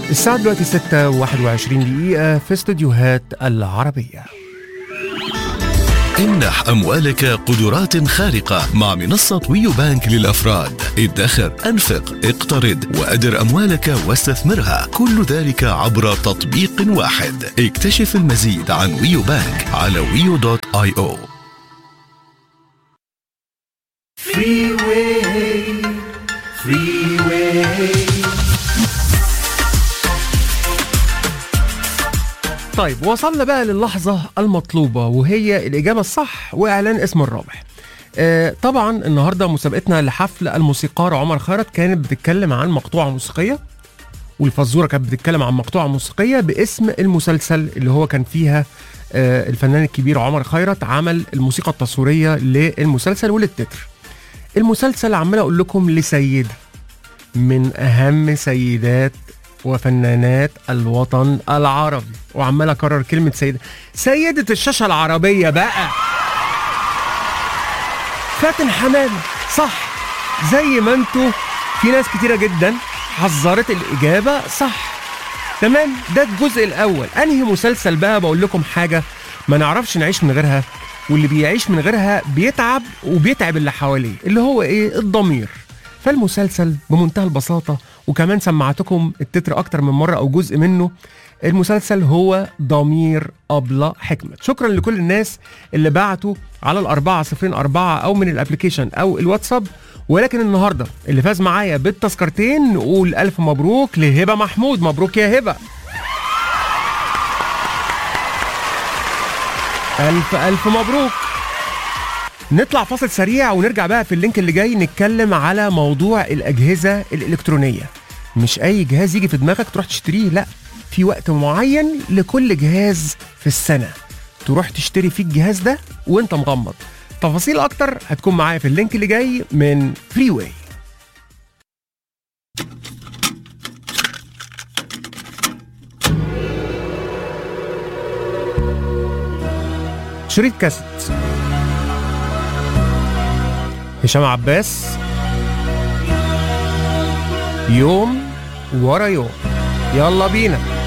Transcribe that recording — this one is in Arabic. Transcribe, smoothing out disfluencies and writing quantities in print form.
الساعة دلوقتي 6:21 دقيقة في استوديوهات العربية. امنح أموالك قدرات خارقة مع منصة ويو بانك للأفراد. ادخر، أنفق، اقترض وأدر أموالك واستثمرها، كل ذلك عبر تطبيق واحد. اكتشف المزيد عن ويو بانك على wiyo.io. طيب وصلنا بقى للحظة المطلوبة وهي الإجابة الصح وإعلان اسم الرابح. طبعا النهاردة مسابقتنا لحفل الموسيقار عمر خيرت كانت بتتكلم عن مقطوعة موسيقية، والفزورة كانت بتتكلم عن مقطوعة موسيقية باسم المسلسل اللي هو كان فيها الفنان الكبير عمر خيرت عمل الموسيقى التصويرية للمسلسل وللتتر. المسلسل عمال أقول لكم لسيدة من أهم سيدات وفنانات الوطن العربي، وعمال اكرر كلمه سيده الشاشه العربيه بقى، فاتن حمامه. صح زي ما انتوا، في ناس كتيره جدا حذرت الاجابه صح. تمام، ده الجزء الاول. انهي مسلسل بقى؟ بقول لكم حاجه ما نعرفش نعيش من غيرها، واللي بيعيش من غيرها بيتعب وبيتعب اللي حواليه، اللي هو ايه؟ الضمير. فالمسلسل بمنتهى البساطة، وكمان سمعتكم التتر أكتر من مرة أو جزء منه، المسلسل هو ضمير أبلة حكمت. شكرا لكل الناس اللي بعتوا على 4004 أو من الابليكيشن أو الواتساب. ولكن النهاردة اللي فاز معايا بالتذكرتين نقول ألف مبروك لهبة محمود. مبروك يا هبة، ألف مبروك. نطلع فاصل سريع ونرجع بقى في اللينك اللي جاي نتكلم على موضوع الأجهزة الإلكترونية. مش أي جهاز يجي في دماغك تروح تشتريه، لا، في وقت معين لكل جهاز في السنة تروح تشتري فيه الجهاز ده وانت مغمض. تفاصيل أكتر هتكون معايا في اللينك اللي جاي من فري واي. شريط كاسيت هشام عباس، يوم ورا يوم. يلا بينا.